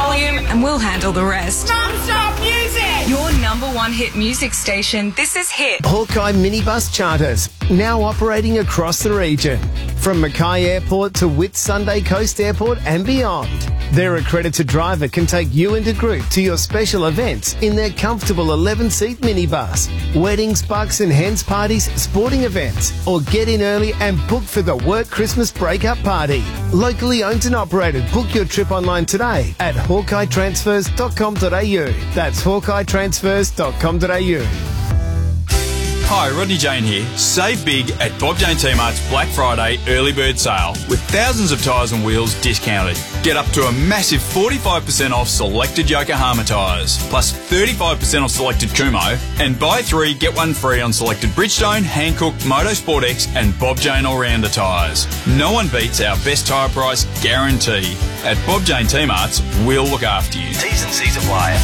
volume and we'll handle the rest. Non-stop music! Your number one hit music station. This is Hit. Hawkeye minibus charters, now operating across the region. From Mackay Airport to Whitsunday Coast Airport and beyond. Their accredited driver can take you and a group to your special events in their comfortable 11-seat minibus. Weddings, bucks and hens parties, sporting events, or get in early and book for the work Christmas breakup party. Locally owned and operated. Book your trip online today at hawkeyetransfers.com.au. That's hawkeyetransfers.com.au. Hi, Rodney Jane here. Save big at Bob Jane T-Mart's Black Friday early bird sale with thousands of tyres and wheels discounted. Get up to a massive 45% off selected Yokohama tyres, plus 35% off selected Kumho, and buy 3 get 1 free on selected Bridgestone, Hankook, Motorsport X and Bob Jane All-Rounder tyres. No one beats our best tyre price guarantee. At Bob Jane T-Mart's, we'll look after you. T's and C's apply.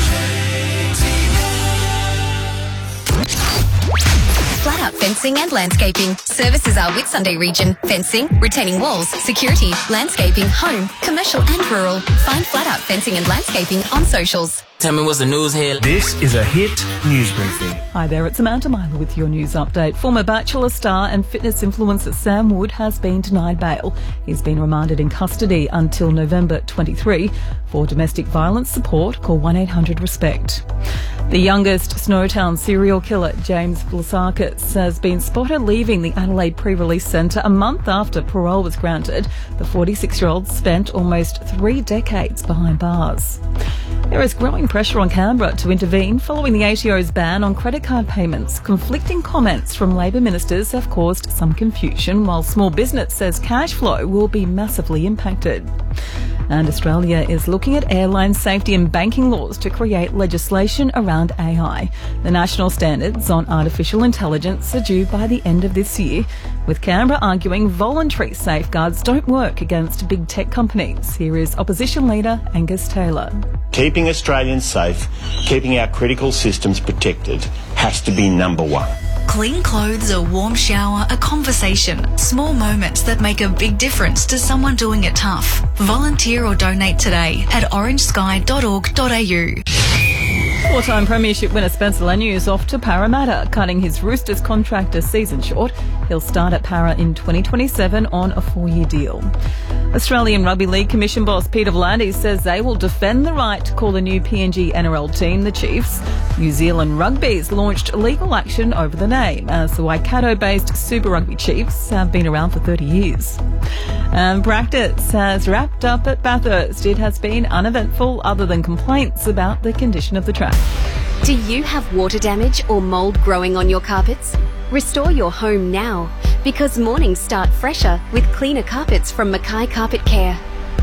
Flat Out Fencing and Landscaping. Services are Whitsunday region. Fencing, retaining walls, security, landscaping, home, commercial and rural. Find Flat Out Fencing and Landscaping on socials. Tell me what's the news here. This is a Hit News Briefing. Hi there, it's Amanda Myler with your news update. Former Bachelor star and fitness influencer Sam Wood has been denied bail. He's been remanded in custody until November 23. For domestic violence support, call 1-800-RESPECT. The youngest Snowtown serial killer, James Vlasakis, has been spotted leaving the Adelaide Pre-Release Centre a month after parole was granted. The 46-year-old spent almost 3 decades behind bars. There is growing pressure on Canberra to intervene following the ATO's ban on credit card payments. Conflicting comments from Labor ministers have caused some confusion, while small business says cash flow will be massively impacted. And Australia is looking at airline safety and banking laws to create legislation around AI. The national standards on artificial intelligence are due by the end of this year, with Canberra arguing voluntary safeguards don't work against big tech companies. Here is opposition leader Angus Taylor. Keeping Australians safe, keeping our critical systems protected has to be number one. Clean clothes, a warm shower, a conversation. Small moments that make a big difference to someone doing it tough. Volunteer or donate today at orangesky.org.au. Four-time premiership winner Spencer Leniu is off to Parramatta, cutting his Roosters contract a season short. He'll start at Para in 2027 on a 4-year deal. Australian Rugby League Commission boss Peter V'landys says they will defend the right to call the new PNG NRL team the Chiefs. New Zealand Rugby's launched legal action over the name, as the Waikato-based Super Rugby Chiefs have been around for 30 years. And practice has wrapped up at Bathurst. It has been uneventful other than complaints about the condition of the track. Do you have water damage or mould growing on your carpets? Restore your home now, because mornings start fresher with cleaner carpets from Mackay Carpet Care.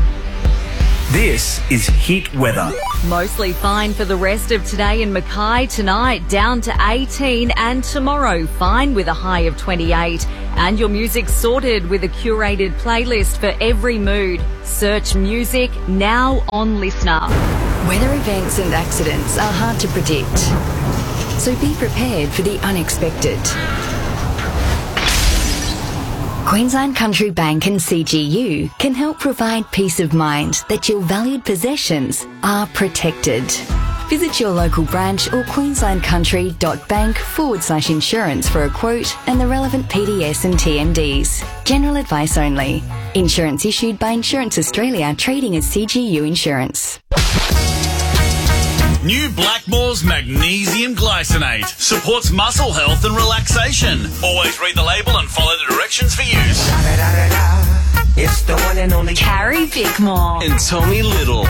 This is Hit Weather. Mostly fine for the rest of today in Mackay. Tonight down to 18 and tomorrow fine with a high of 28. And your music sorted with a curated playlist for every mood. Search music now on Listener. Weather events and accidents are hard to predict, so be prepared for the unexpected. Queensland Country Bank and CGU can help provide peace of mind that your valued possessions are protected. Visit your local branch or queenslandcountry.bank/insurance for a quote and the relevant PDS and TMDs. General advice only. Insurance issued by Insurance Australia, trading as CGU Insurance. New Blackmore's Magnesium Glycinate supports muscle health and relaxation. Always read the label and follow the directions for use. It's the one and only Carrie Bickmore and Tommy Little.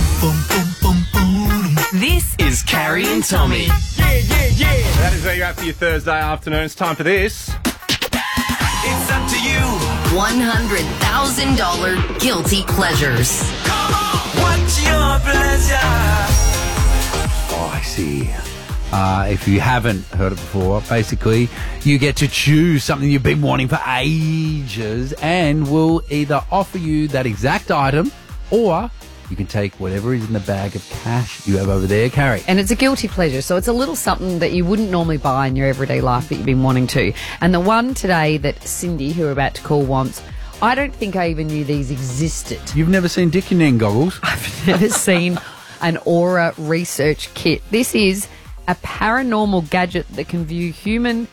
This is Carrie and Tommy. Yeah. That is where you're at for your Thursday afternoon. It's time for this. It's up to you. $100,000 guilty pleasures. Come on, what's your pleasure? Oh, I see. If you haven't heard it before, basically you get to choose something you've been wanting for ages, and we'll either offer you that exact item or you can take whatever is in the bag of cash you have over there, Carrie. And it's a guilty pleasure, so it's a little something that you wouldn't normally buy in your everyday life that you've been wanting to. And the one today that Cindy, who we're about to call, wants, I don't think I even knew these existed. You've never seen Dick and Nan goggles? I've never seen an Aura research kit. This is a paranormal gadget that can view human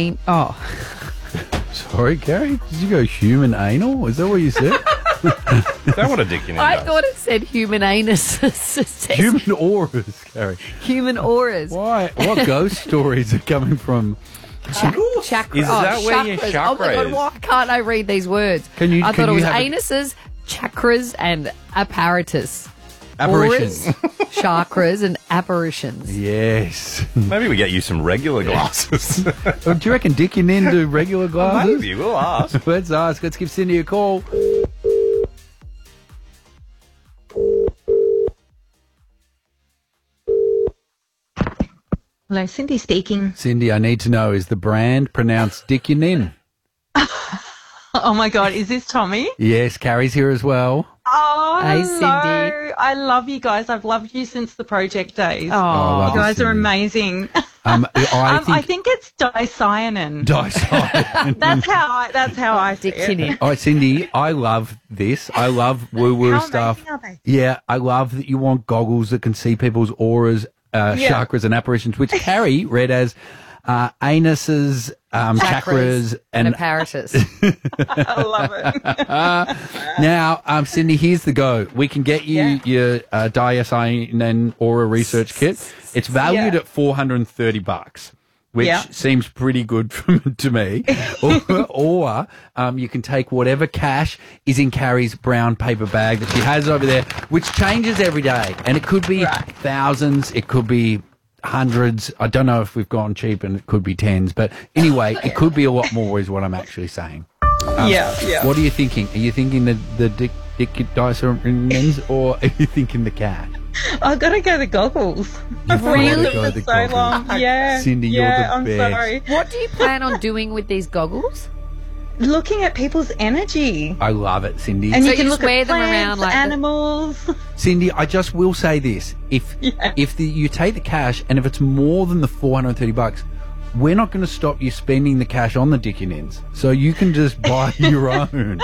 Sorry, Carrie? Did you go human anal? Is that what you said? Is that what a dick in I thought it said human anus. Human auras, Carrie. Human auras. Why? What ghost stories are coming from? Chakra. Is that where your chakras. chakra Oh my God, is? why can't I read these words? Can you- I can thought it you was have a- anuses, chakras, and apparatus. Apparitions. Auras, chakras, and apparitions. Yes. Maybe we get you some regular glasses. Do you reckon Dick and Nin do regular glasses? Maybe, we'll ask. Let's ask. Let's give Cindy a call. Hello, Cindy speaking. Cindy, I need to know, is the brand pronounced Dick and Nin? Oh my God, is this Tommy? Yes, Carrie's here as well. Oh, Hey, hello. Cindy. I love you guys. I've loved you since the project days. Oh, you guys are amazing. I think it's dicyanin. Dicyanin. That's how I see it. All right, Cindy, I love this. I love woo-woo How stuff. amazing are they? Yeah, I love that you want goggles that can see people's auras, chakras and apparitions, which Carrie read as anuses, chakras and apparatus. I love it. Now, Cindy, here's the go. We can get you your dicyanin aura research kit. It's valued at $430, which seems pretty good to me. or you can take whatever cash is in Carrie's brown paper bag that she has over there, which changes every day. And it could be thousands, it could be hundreds. I don't know if we've gone cheap, and it could be tens. But anyway, it could be a lot more is what I'm actually saying. What are you thinking? Are you thinking the Dick Dicyanin, or are you thinking the cat? I've got to go the goggles. I've gotta really go for the so goggles. long. Yeah, Cindy, you're yeah, the I'm best. sorry. What do you plan on doing with these goggles? Looking at people's energy. I love it, Cindy. And So you can you look just wear at them plants, around like animals. Cindy, I just will say this: if you take the cash, and if it's more than the $430, we're not going to stop you spending the cash on the Dickinins. So you can just buy your own.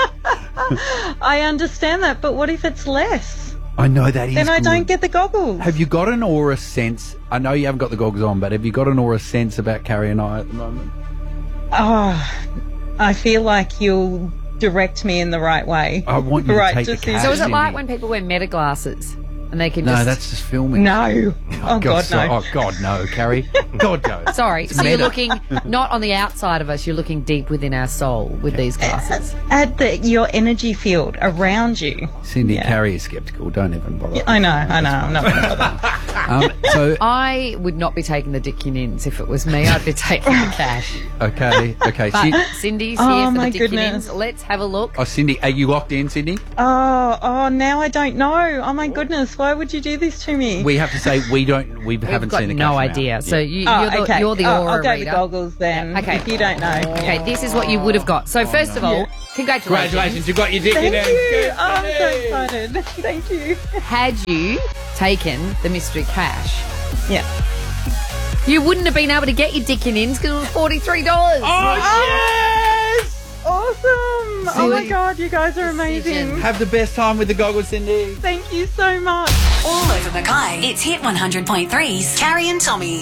I understand that, but what if it's less? I know that is. Then I good. don't get the goggles. Have you got an aura sense? I know you haven't got the goggles on, but have you got an aura sense about Carrie and I at the moment? Oh, I feel like you'll direct me in the right way. I want you to right, take the just cash. So is it Cindy. like when people wear meta glasses and they can No, just... that's just filming. No. Oh, God, so- no. Oh, God, no, Carrie. God, no. Sorry, It's so meta. you're looking not on the outside of us, you're looking deep within our soul with these glasses. At your energy field around you. Cindy, Yeah. Carrie is sceptical. Don't even bother. I know. I'm not going to bother. So, I would not be taking the Dickinins if it was me. I'd be taking the cash. okay. But Cindy's Oh, here for my the Dickinins. goodness. Let's have a look. Oh, Cindy, are you locked in, Cindy? Oh, now I don't know. Oh, my goodness. Why would you do this to me? We have to say we haven't We've seen got the no cash idea. amount. So Yeah. you're the aura I'll go reader. the goggles then. Okay. If you don't know. Okay, this is what you would have got. So first of all, Yeah. congratulations. Congratulations, you got your dick in Thank there. you. Oh, I'm so excited. Thank you. Had you taken the mystery cash, Yeah. you wouldn't have been able to get your Dickinins because it was $43. yes! Awesome. Oh, my Silly God. You guys are amazing. Have the best time with the goggles, Cindy. Thank you so much. All over Mackay, it's Hit 100.3's Carrie and Tommy.